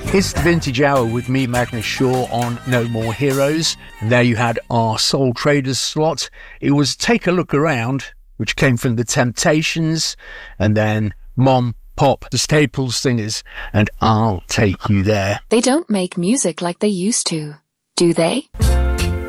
It's the Vintage Hour with me, Magnus Shaw, on No More Heroes. And there you had our Soul Traders slot. It was Take a Look Around, which came from The Temptations, and then Mom, Pop, the Staples Singers, and I'll Take You There. They don't make music like they used to, do they?